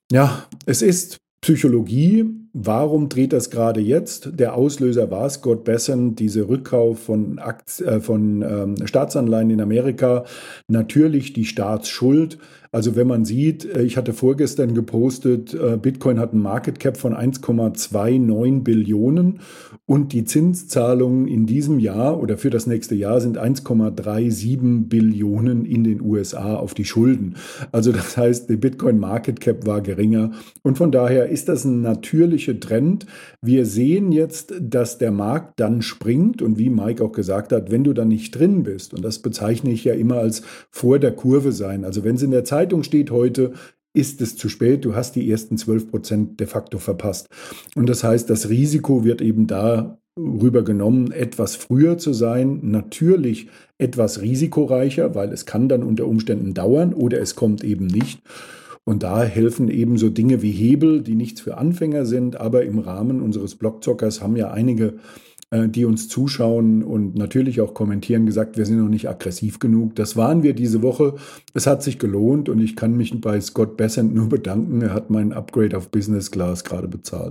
Ja, es ist Psychologie. Warum dreht das gerade jetzt? Der Auslöser war Scott Bessent, diese Rückkauf von Staatsanleihen in Amerika. Natürlich die Staatsschuld. Also wenn man sieht, ich hatte vorgestern gepostet, Bitcoin hat einen Market Cap von 1,29 Billionen und die Zinszahlungen in diesem Jahr oder für das nächste Jahr sind 1,37 Billionen in den USA auf die Schulden. Also das heißt, der Bitcoin Market Cap war geringer und von daher ist das ein natürlicher Trend. Wir sehen jetzt, dass der Markt dann springt und wie Mike auch gesagt hat, wenn du dann nicht drin bist, und das bezeichne ich ja immer als vor der Kurve sein. Also wenn es in der Zeitung steht heute, ist es zu spät, du hast die ersten 12% de facto verpasst. Und das heißt, das Risiko wird eben darüber genommen, etwas früher zu sein, natürlich etwas risikoreicher, weil es kann dann unter Umständen dauern oder es kommt eben nicht. Und da helfen eben so Dinge wie Hebel, die nichts für Anfänger sind, aber im Rahmen unseres Blogzockers haben ja einige, die uns zuschauen und natürlich auch kommentieren, gesagt, wir sind noch nicht aggressiv genug. Das waren wir diese Woche. Es hat sich gelohnt und ich kann mich bei Scott Bessent nur bedanken. Er hat mein Upgrade auf Business Class gerade bezahlt.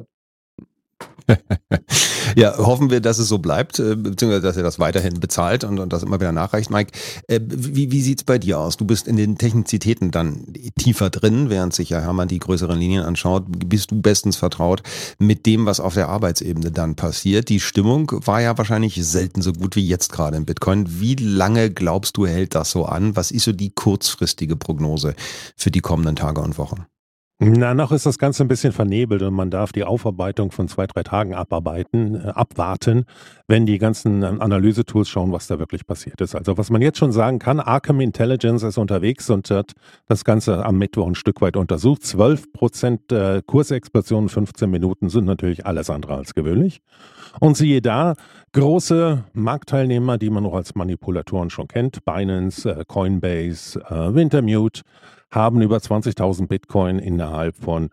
Ja, hoffen wir, dass es so bleibt, beziehungsweise dass er das weiterhin bezahlt und das immer wieder nachreicht. Mike, wie sieht's bei dir aus? Du bist in den Technizitäten dann tiefer drin, während sich ja Hermann die größeren Linien anschaut. Bist du bestens vertraut mit dem, was auf der Arbeitsebene dann passiert? Die Stimmung war ja wahrscheinlich selten so gut wie jetzt gerade im Bitcoin. Wie lange glaubst du, hält das so an? Was ist so die kurzfristige Prognose für die kommenden Tage und Wochen? Na, noch ist das Ganze ein bisschen vernebelt und man darf die Aufarbeitung von 2, 3 Tagen abwarten, wenn die ganzen Analysetools schauen, was da wirklich passiert ist. Also was man jetzt schon sagen kann, Arkham Intelligence ist unterwegs und hat das Ganze am Mittwoch ein Stück weit untersucht. 12% Kursexplosion in 15 Minuten sind natürlich alles andere als gewöhnlich. Und siehe da, große Marktteilnehmer, die man noch als Manipulatoren schon kennt, Binance, Coinbase, Wintermute, haben über 20.000 Bitcoin innerhalb von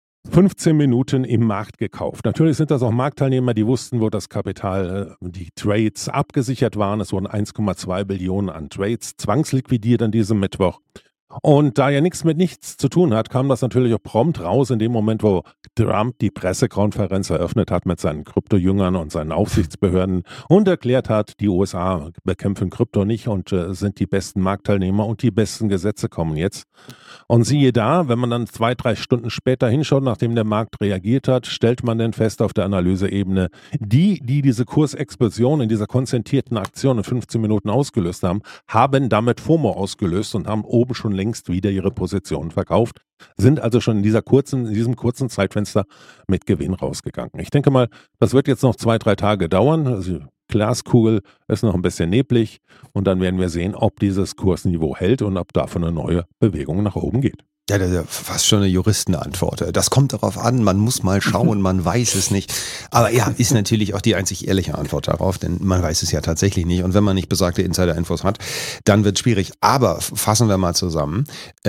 15 Minuten im Markt gekauft. Natürlich sind das auch Marktteilnehmer, die wussten, wo das Kapital, die Trades abgesichert waren. Es wurden 1,2 Billionen an Trades zwangsliquidiert an diesem Mittwoch. Und da ja nichts mit nichts zu tun hat, kam das natürlich auch prompt raus in dem Moment, wo Trump die Pressekonferenz eröffnet hat mit seinen Kryptojüngern und seinen Aufsichtsbehörden und erklärt hat, die USA bekämpfen Krypto nicht und sind die besten Marktteilnehmer und die besten Gesetze kommen jetzt. Und siehe da, wenn man dann 2, 3 Stunden später hinschaut, nachdem der Markt reagiert hat, stellt man dann fest auf der Analyseebene, die diese Kursexplosion in dieser konzentrierten Aktion in 15 Minuten ausgelöst haben damit FOMO ausgelöst und haben oben schon längst wieder ihre Position verkauft, sind also schon in diesem kurzen Zeitfenster mit Gewinn rausgegangen. Ich denke mal, das wird jetzt noch 2, 3 Tage dauern. Also Glaskugel ist noch ein bisschen neblig und dann werden wir sehen, ob dieses Kursniveau hält und ob davon eine neue Bewegung nach oben geht. Ja, das ist ja fast schon eine Juristenantwort. Das kommt darauf an, man muss mal schauen, man weiß es nicht. Aber ja, ist natürlich auch die einzig ehrliche Antwort darauf, denn man weiß es ja tatsächlich nicht. Und wenn man nicht besagte Insider-Infos hat, dann wird es schwierig. Aber fassen wir mal zusammen.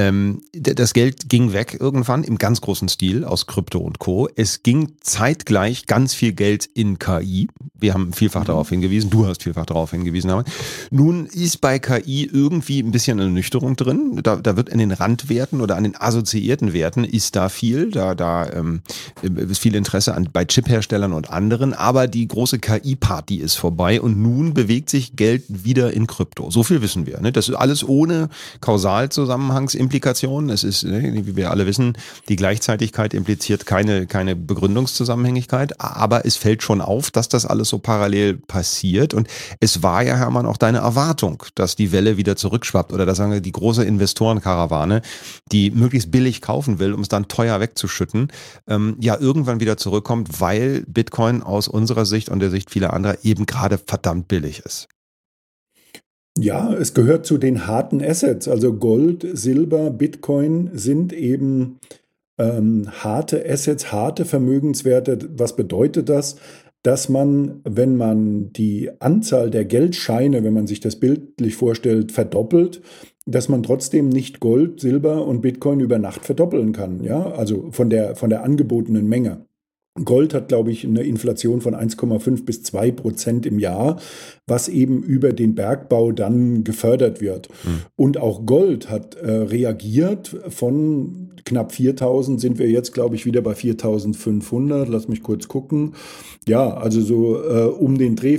Das Geld ging weg irgendwann im ganz großen Stil aus Krypto und Co. Es ging zeitgleich ganz viel Geld in KI. Wir haben vielfach darauf hingewiesen, du hast vielfach darauf hingewiesen. Aber nun ist bei KI irgendwie ein bisschen eine Nüchterung drin. Da wird in den Randwerten oder an den assoziierten Werten ist da viel, da ist viel Interesse bei Chipherstellern und anderen, aber die große KI-Party ist vorbei und nun bewegt sich Geld wieder in Krypto. So viel wissen wir. Ne? Das ist alles ohne Kausalzusammenhangsimplikationen. Es ist, wie wir alle wissen, die Gleichzeitigkeit impliziert keine Begründungszusammenhängigkeit, aber es fällt schon auf, dass das alles so parallel passiert und es war ja, Hermann, auch deine Erwartung, dass die Welle wieder zurückschwappt oder dass sagen wir, die große Investorenkarawane, die möglichst billig kaufen will, um es dann teuer wegzuschütten, ja irgendwann wieder zurückkommt, weil Bitcoin aus unserer Sicht und der Sicht vieler anderer eben gerade verdammt billig ist. Ja, es gehört zu den harten Assets. Also Gold, Silber, Bitcoin sind eben harte Assets, harte Vermögenswerte. Was bedeutet das? Dass man, wenn man die Anzahl der Geldscheine, wenn man sich das bildlich vorstellt, verdoppelt, dass man trotzdem nicht Gold, Silber und Bitcoin über Nacht verdoppeln kann. Ja, also von der angebotenen Menge. Gold hat, glaube ich, eine Inflation von 1,5 bis 2% im Jahr, was eben über den Bergbau dann gefördert wird. Und auch Gold hat reagiert. Von knapp 4.000 sind wir jetzt, glaube ich, wieder bei 4.500. Lass mich kurz gucken. Ja, also so um den Dreh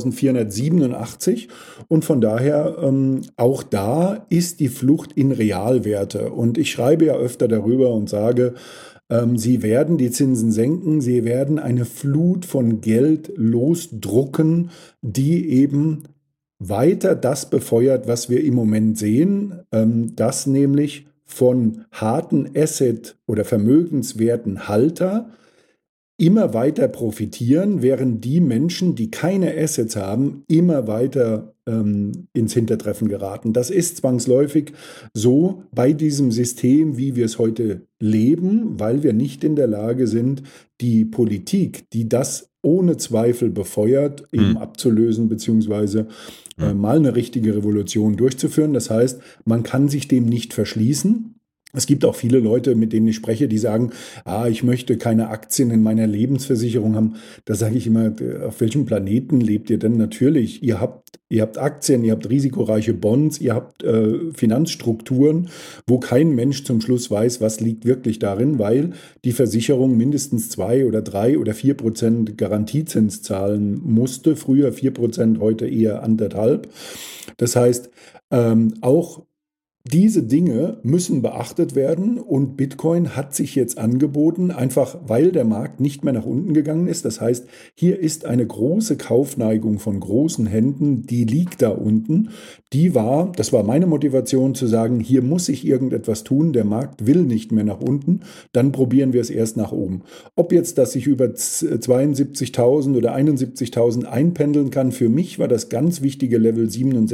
4.487. Und von daher, auch da ist die Flucht in Realwerte. Und ich schreibe ja öfter darüber und sage, sie werden die Zinsen senken, sie werden eine Flut von Geld losdrucken, die eben weiter das befeuert, was wir im Moment sehen, dass nämlich von harten Asset- oder Vermögenswertenhalter immer weiter profitieren, während die Menschen, die keine Assets haben, immer weiter ins Hintertreffen geraten. Das ist zwangsläufig so bei diesem System, wie wir es heute leben, weil wir nicht in der Lage sind, die Politik, die das ohne Zweifel befeuert, eben abzulösen, beziehungsweise mal eine richtige Revolution durchzuführen. Das heißt, man kann sich dem nicht verschließen. Es gibt auch viele Leute, mit denen ich spreche, die sagen, ich möchte keine Aktien in meiner Lebensversicherung haben. Da sage ich immer, auf welchem Planeten lebt ihr denn? Natürlich, ihr habt Aktien, ihr habt risikoreiche Bonds, ihr habt Finanzstrukturen, wo kein Mensch zum Schluss weiß, was liegt wirklich darin, weil die Versicherung mindestens 2 oder 3 oder 4% Garantiezins zahlen musste. Früher 4%, heute eher 1,5%. Das heißt, auch diese Dinge müssen beachtet werden und Bitcoin hat sich jetzt angeboten, einfach weil der Markt nicht mehr nach unten gegangen ist. Das heißt, hier ist eine große Kaufneigung von großen Händen, die liegt da unten. Das war meine Motivation zu sagen, hier muss sich irgendetwas tun, der Markt will nicht mehr nach unten, dann probieren wir es erst nach oben. Ob jetzt das sich über 72.000 oder 71.000 einpendeln kann, für mich war das ganz wichtige Level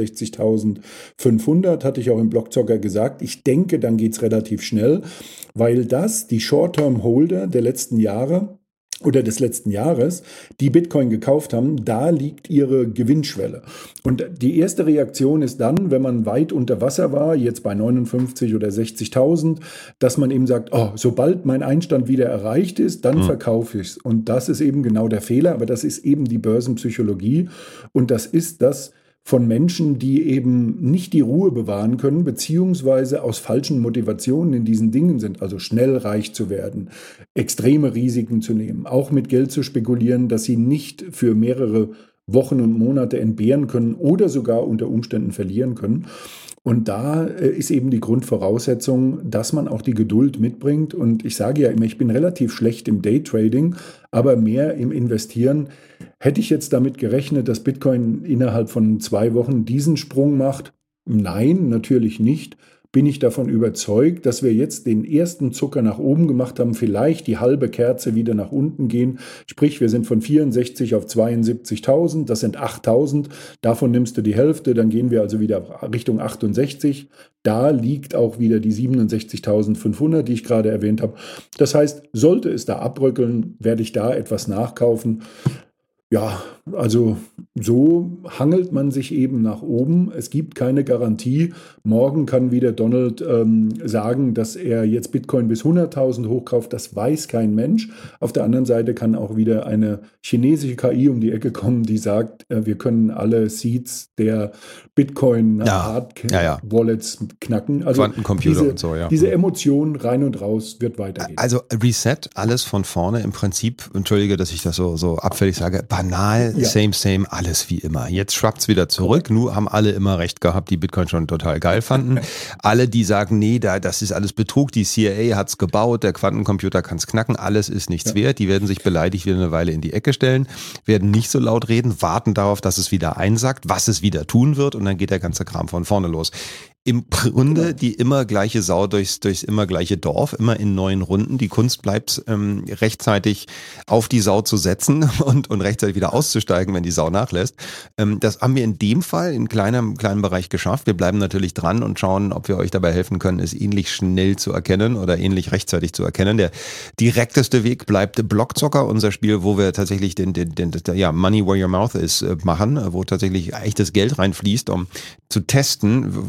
67.500, hatte ich auch im Blog gesagt. Ich denke, dann geht es relativ schnell, weil die Short-Term-Holder der letzten Jahre oder des letzten Jahres, die Bitcoin gekauft haben, da liegt ihre Gewinnschwelle. Und die erste Reaktion ist dann, wenn man weit unter Wasser war, jetzt bei 59 oder 60.000, dass man eben sagt, sobald mein Einstand wieder erreicht ist, dann verkaufe ich es. Und das ist eben genau der Fehler, aber das ist eben die Börsenpsychologie und das ist das von Menschen, die eben nicht die Ruhe bewahren können, beziehungsweise aus falschen Motivationen in diesen Dingen sind, also schnell reich zu werden, extreme Risiken zu nehmen, auch mit Geld zu spekulieren, das sie nicht für mehrere Wochen und Monate entbehren können oder sogar unter Umständen verlieren können. Und da ist eben die Grundvoraussetzung, dass man auch die Geduld mitbringt. Und ich sage ja immer, ich bin relativ schlecht im Daytrading, aber mehr im Investieren. Hätte ich jetzt damit gerechnet, dass Bitcoin innerhalb von 2 Wochen diesen Sprung macht? Nein, natürlich nicht. Bin ich davon überzeugt, dass wir jetzt den ersten Zucker nach oben gemacht haben, vielleicht die halbe Kerze wieder nach unten gehen. Sprich, wir sind von 64 auf 72.000, das sind 8.000. Davon nimmst du die Hälfte, dann gehen wir also wieder Richtung 68. Da liegt auch wieder die 67.500, die ich gerade erwähnt habe. Das heißt, sollte es da abrückeln, werde ich da etwas nachkaufen. Ja, also so hangelt man sich eben nach oben. Es gibt keine Garantie. Morgen kann wieder Donald sagen, dass er jetzt Bitcoin bis 100.000 hochkauft. Das weiß kein Mensch. Auf der anderen Seite kann auch wieder eine chinesische KI um die Ecke kommen, die sagt, wir können alle Seeds der Bitcoin-Hard-Wallets knacken. Also Quantencomputer und so, ja. Diese Emotion rein und raus wird weitergehen. Also Reset, alles von vorne im Prinzip, entschuldige, dass ich das so abfällig sage, banal, same, alles wie immer. Jetzt schwappt's wieder zurück. Nur haben alle immer recht gehabt, die Bitcoin schon total geil fanden. Alle, die sagen, nee, das ist alles Betrug, die CIA hat's gebaut, der Quantencomputer kann's knacken, alles ist nichts wert. Die werden sich beleidigt wieder eine Weile in die Ecke stellen, werden nicht so laut reden, warten darauf, dass es wieder einsackt, was es wieder tun wird und dann geht der ganze Kram von vorne los. Im Grunde die immer gleiche Sau durchs immer gleiche Dorf, immer in neuen Runden. Die Kunst bleibt rechtzeitig auf die Sau zu setzen und rechtzeitig wieder auszusteigen, wenn die Sau nachlässt. Das haben wir in dem Fall in kleinem Bereich geschafft. Wir bleiben natürlich dran und schauen, ob wir euch dabei helfen können, es ähnlich schnell zu erkennen oder ähnlich rechtzeitig zu erkennen. Der direkteste Weg bleibt Blockzocker, unser Spiel, wo wir tatsächlich den Money Where Your Mouth Is machen, wo tatsächlich echtes Geld reinfließt, um zu testen, was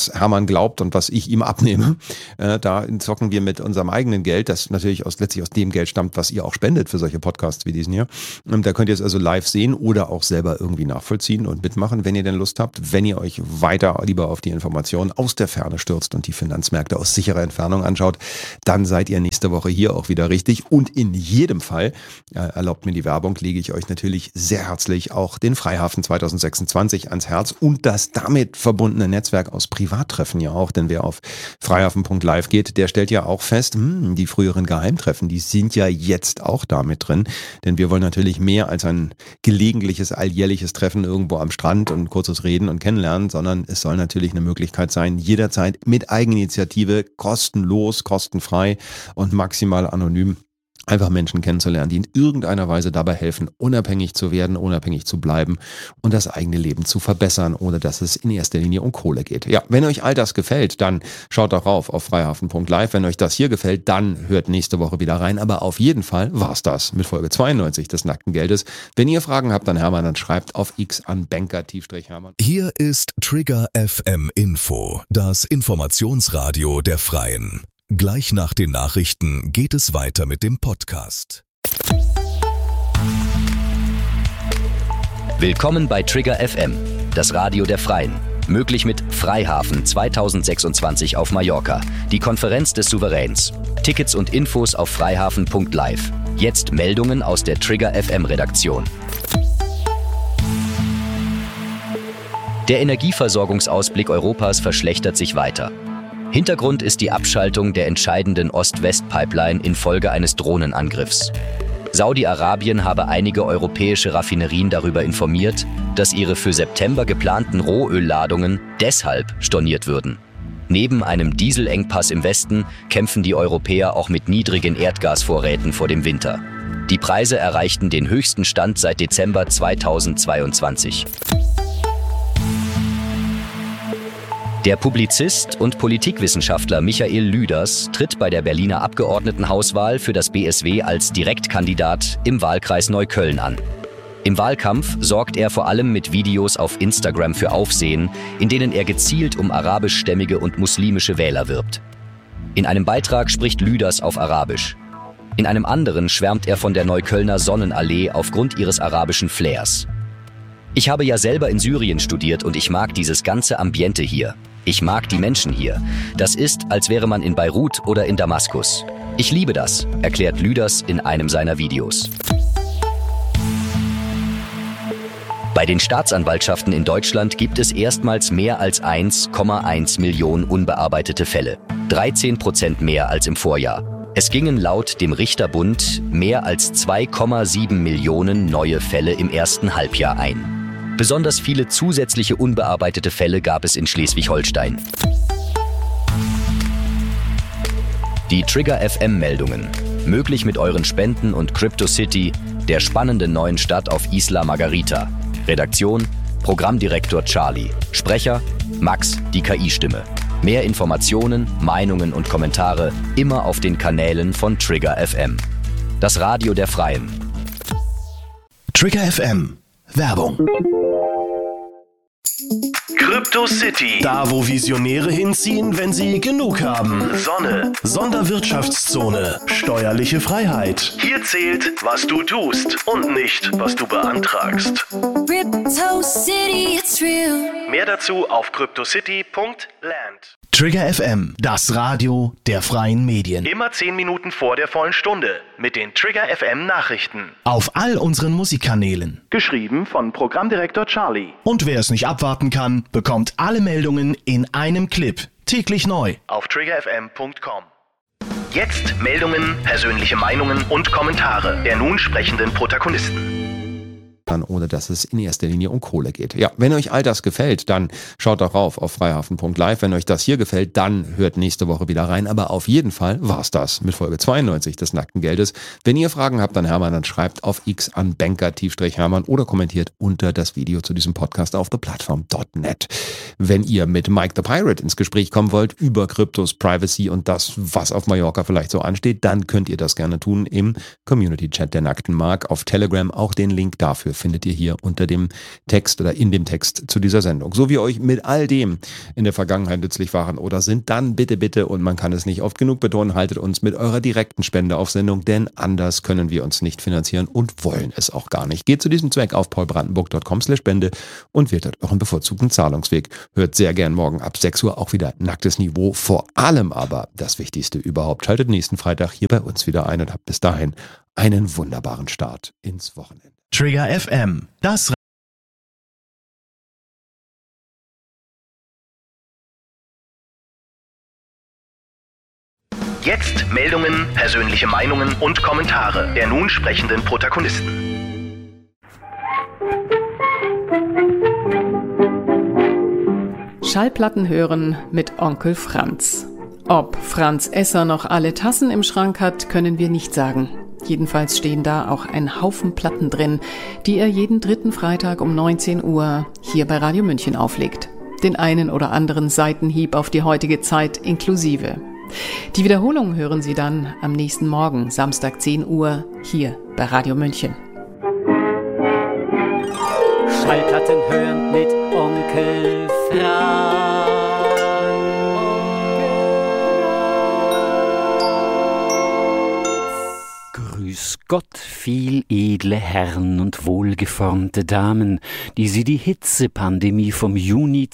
was Hermann glaubt und was ich ihm abnehme. Da zocken wir mit unserem eigenen Geld, das natürlich letztlich aus dem Geld stammt, was ihr auch spendet für solche Podcasts wie diesen hier. Da könnt ihr es also live sehen oder auch selber irgendwie nachvollziehen und mitmachen, wenn ihr denn Lust habt. Wenn ihr euch weiter lieber auf die Informationen aus der Ferne stürzt und die Finanzmärkte aus sicherer Entfernung anschaut, dann seid ihr nächste Woche hier auch wieder richtig. Und in jedem Fall, erlaubt mir die Werbung, lege ich euch natürlich sehr herzlich auch den Freihafen 2026 ans Herz und das damit verbundene Netzwerk aus Privattreffen ja auch, denn wer auf freihafen.live geht, der stellt ja auch fest, die früheren Geheimtreffen, die sind ja jetzt auch damit drin, denn wir wollen natürlich mehr als ein gelegentliches, alljährliches Treffen irgendwo am Strand und kurzes Reden und Kennenlernen, sondern es soll natürlich eine Möglichkeit sein, jederzeit mit Eigeninitiative, kostenlos, kostenfrei und maximal anonym einfach Menschen kennenzulernen, die in irgendeiner Weise dabei helfen, unabhängig zu werden, unabhängig zu bleiben und das eigene Leben zu verbessern, ohne dass es in erster Linie um Kohle geht. Ja, wenn euch all das gefällt, dann schaut doch auf freihafen.live. Wenn euch das hier gefällt, dann hört nächste Woche wieder rein. Aber auf jeden Fall war's das mit Folge 92 des Nackten Geldes. Wenn ihr Fragen habt an Hermann, dann schreibt auf X an Banker-Hermann. Hier ist Trigger FM Info, das Informationsradio der Freien. Gleich nach den Nachrichten geht es weiter mit dem Podcast. Willkommen bei Trigger FM, das Radio der Freien. Möglich mit Freihafen 2026 auf Mallorca, die Konferenz des Souveräns. Tickets und Infos auf freihafen.live. Jetzt Meldungen aus der Trigger FM Redaktion. Der Energieversorgungsausblick Europas verschlechtert sich weiter. Hintergrund ist die Abschaltung der entscheidenden Ost-West-Pipeline infolge eines Drohnenangriffs. Saudi-Arabien habe einige europäische Raffinerien darüber informiert, dass ihre für September geplanten Rohölladungen deshalb storniert würden. Neben einem Dieselengpass im Westen kämpfen die Europäer auch mit niedrigen Erdgasvorräten vor dem Winter. Die Preise erreichten den höchsten Stand seit Dezember 2022. Der Publizist und Politikwissenschaftler Michael Lüders tritt bei der Berliner Abgeordnetenhauswahl für das BSW als Direktkandidat im Wahlkreis Neukölln an. Im Wahlkampf sorgt er vor allem mit Videos auf Instagram für Aufsehen, in denen er gezielt um arabischstämmige und muslimische Wähler wirbt. In einem Beitrag spricht Lüders auf Arabisch. In einem anderen schwärmt er von der Neuköllner Sonnenallee aufgrund ihres arabischen Flairs. Ich habe ja selber in Syrien studiert und ich mag dieses ganze Ambiente hier. Ich mag die Menschen hier. Das ist, als wäre man in Beirut oder in Damaskus. Ich liebe das, erklärt Lüders in einem seiner Videos. Bei den Staatsanwaltschaften in Deutschland gibt es erstmals mehr als 1,1 Millionen unbearbeitete Fälle. 13% mehr als im Vorjahr. Es gingen laut dem Richterbund mehr als 2,7 Millionen neue Fälle im ersten Halbjahr ein. Besonders viele zusätzliche unbearbeitete Fälle gab es in Schleswig-Holstein. Die Trigger FM-Meldungen. Möglich mit euren Spenden und CryptoCity, der spannenden neuen Stadt auf Isla Margarita. Redaktion: Programmdirektor Charlie. Sprecher: Max, die KI-Stimme. Mehr Informationen, Meinungen und Kommentare immer auf den Kanälen von Trigger FM. Das Radio der Freien. Trigger FM Werbung. CryptoCity. Da, wo Visionäre hinziehen, wenn sie genug haben. Sonne. Sonderwirtschaftszone. Steuerliche Freiheit. Hier zählt, was du tust und nicht, was du beantragst. CryptoCity, it's real. Mehr dazu auf cryptocity.land. Trigger FM, das Radio der freien Medien. Immer 10 Minuten vor der vollen Stunde mit den Trigger FM Nachrichten. Auf all unseren Musikkanälen. Geschrieben von Programmdirektor Charlie. Und wer es nicht abwarten kann, bekommt alle Meldungen in einem Clip. Täglich neu. Auf triggerfm.com. Jetzt Meldungen, persönliche Meinungen und Kommentare der nun sprechenden Protagonisten. Ohne dass es in erster Linie um Kohle geht. Ja, wenn euch all das gefällt, dann schaut doch auf freihafen.live. Wenn euch das hier gefällt, dann hört nächste Woche wieder rein. Aber auf jeden Fall war's das mit Folge 92 des Nackten Geldes. Wenn ihr Fragen habt an Hermann, dann schreibt auf X an Banker-Hermann oder kommentiert unter das Video zu diesem Podcast auf theplattform.net. Wenn ihr mit Mike the Pirate ins Gespräch kommen wollt über Kryptos, Privacy und das, was auf Mallorca vielleicht so ansteht, dann könnt ihr das gerne tun im Community-Chat der Nackten Mark auf Telegram. Auch den Link dafür findet ihr hier unter dem Text oder in dem Text zu dieser Sendung. So wie euch mit all dem in der Vergangenheit nützlich waren oder sind, dann bitte, und man kann es nicht oft genug betonen, haltet uns mit eurer direkten Spende auf Sendung, denn anders können wir uns nicht finanzieren und wollen es auch gar nicht. Geht zu diesem Zweck auf paulbrandenburg.com/Spende und wählt dort euren bevorzugten Zahlungsweg. Hört sehr gern morgen ab 6 Uhr auch wieder Nacktes Niveau. Vor allem aber das Wichtigste überhaupt. Schaltet nächsten Freitag hier bei uns wieder ein und habt bis dahin einen wunderbaren Start ins Wochenende. Trigger FM, das Jetzt Meldungen, persönliche Meinungen und Kommentare der nun sprechenden Protagonisten. Schallplatten hören mit Onkel Franz. Ob Franz Esser noch alle Tassen im Schrank hat, können wir nicht sagen. Jedenfalls stehen da auch ein Haufen Platten drin, die er jeden dritten Freitag um 19 Uhr hier bei Radio München auflegt. Den einen oder anderen Seitenhieb auf die heutige Zeit inklusive. Die Wiederholung hören Sie dann am nächsten Morgen, Samstag 10 Uhr, hier bei Radio München. Schallplatten hören mit Onkel Franz. Grüß Gott, viel edle Herren und wohlgeformte Damen, die Sie die Hitzepandemie vom Juni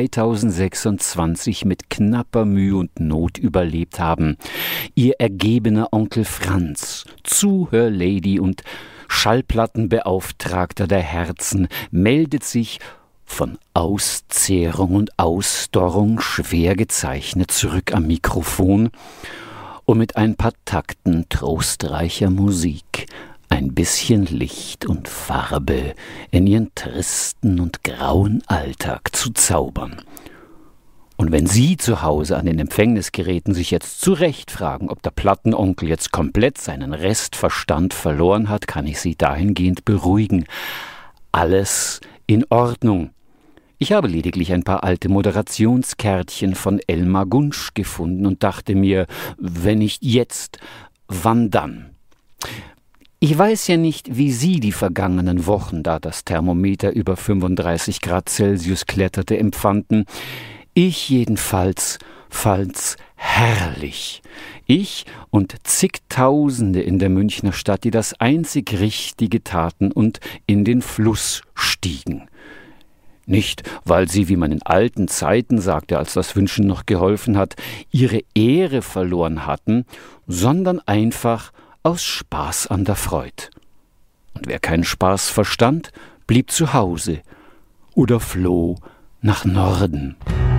2026 mit knapper Mühe und Not überlebt haben. Ihr ergebener Onkel Franz, Zuhörlady und Schallplattenbeauftragter der Herzen, meldet sich von Auszehrung und Ausdorrung schwer gezeichnet zurück am Mikrofon, um mit ein paar Takten trostreicher Musik ein bisschen Licht und Farbe in ihren tristen und grauen Alltag zu zaubern. Und wenn Sie zu Hause an den Empfängnisgeräten sich jetzt zu Recht fragen, ob der Plattenonkel jetzt komplett seinen Restverstand verloren hat, kann ich Sie dahingehend beruhigen. Alles in Ordnung. Ich habe lediglich ein paar alte Moderationskärtchen von Elmar Gunsch gefunden und dachte mir, wenn nicht jetzt, wann dann? Ich weiß ja nicht, wie Sie die vergangenen Wochen, da das Thermometer über 35 Grad Celsius kletterte, empfanden. Ich jedenfalls fand's herrlich. Ich und zigtausende in der Münchner Stadt, die das einzig Richtige taten und in den Fluss stiegen. Nicht, weil sie, wie man in alten Zeiten sagte, als das Wünschen noch geholfen hat, ihre Ehre verloren hatten, sondern einfach aus Spaß an der Freud. Und wer keinen Spaß verstand, blieb zu Hause oder floh nach Norden.